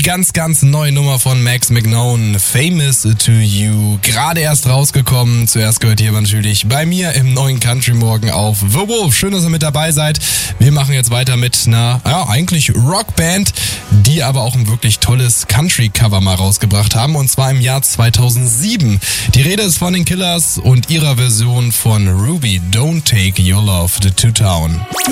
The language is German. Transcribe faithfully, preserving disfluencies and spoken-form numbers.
ganz, ganz neue Nummer von Max McKnown, Famous to You. Gerade erst rausgekommen. Zuerst gehört hier natürlich bei mir im neuen Country Morgen auf The Wolf. Schön, dass ihr mit dabei seid. Wir machen jetzt weiter mit einer, ja, eigentlich Rockband, die aber auch ein wirklich tolles Country-Cover mal rausgebracht haben. Und zwar im Jahr zweitausendsieben. Die Rede ist von den Killers und ihrer Version von Ruby, Don't Take Your Love to Town.